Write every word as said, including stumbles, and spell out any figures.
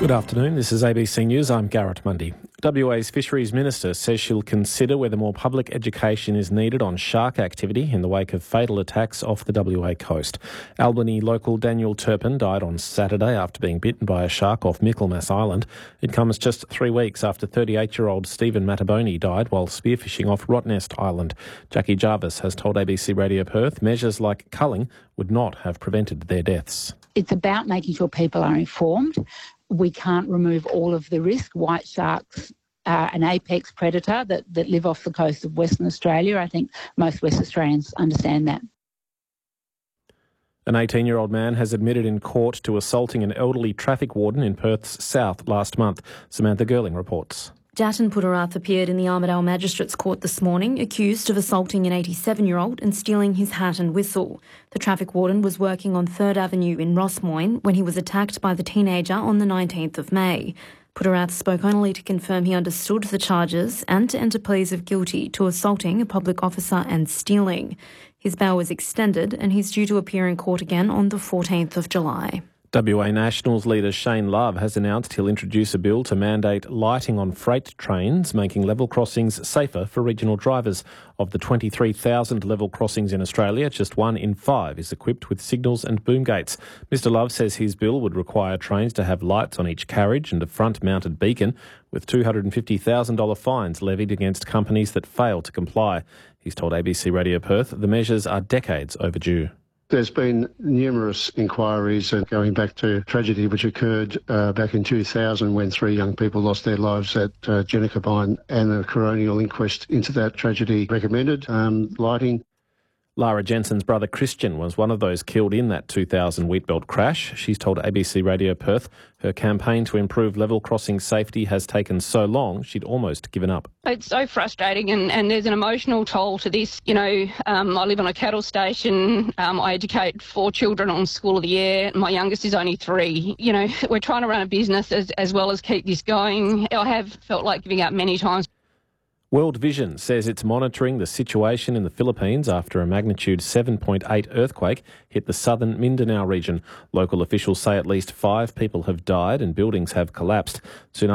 Good afternoon, this is A B C News, I'm Garrett Mundy. W A's Fisheries Minister says she'll consider whether more public education is needed on shark activity in the wake of fatal attacks off the W A coast. Albany local Daniel Turpin died on Saturday after being bitten by a shark off Michaelmas Island. It comes just three weeks after thirty-eight-year-old Stephen Mataboni died while spearfishing off Rottnest Island. Jackie Jarvis has told A B C Radio Perth measures like culling would not have prevented their deaths. It's about making sure people are informed. We can't remove all of the risk. White sharks are an apex predator that, that live off the coast of Western Australia. I think most West Australians understand that. An eighteen-year-old man has admitted in court to assaulting an elderly traffic warden in Perth's south last month. Samantha Girling reports. Jatin Puttarath appeared in the Armidale Magistrates Court this morning, accused of assaulting an eighty-seven-year-old and stealing his hat and whistle. The traffic warden was working on third Avenue in Rossmoyne when he was attacked by the teenager on the nineteenth of May. Puttarath spoke only to confirm he understood the charges and to enter pleas of guilty to assaulting a public officer and stealing. His bail was extended and he's due to appear in court again on the fourteenth of July. W A Nationals leader Shane Love has announced he'll introduce a bill to mandate lighting on freight trains, making level crossings safer for regional drivers. Of the twenty-three thousand level crossings in Australia, just one in five is equipped with signals and boom gates. Mister Love says his bill would require trains to have lights on each carriage and a front-mounted beacon, with two hundred fifty thousand dollars fines levied against companies that fail to comply. He's told A B C Radio Perth the measures are decades overdue. There's been numerous inquiries uh, going back to tragedy which occurred uh, back in two thousand when three young people lost their lives at uh, Jennacabine, and a coronial inquest into that tragedy recommended um, lighting. Lara Jensen's brother Christian was one of those killed in that two thousand Wheatbelt crash. She's told A B C Radio Perth her campaign to improve level crossing safety has taken so long she'd almost given up. It's so frustrating, and, and there's an emotional toll to this. You know, um, I live on a cattle station. Um, I educate four children on School of the Air. My youngest is only three. You know, we're trying to run a business as, as well as keep this going. I have felt like giving up many times. World Vision says it's monitoring the situation in the Philippines after a magnitude seven point eight earthquake hit the southern Mindanao region. Local officials say at least five people have died and buildings have collapsed. Soon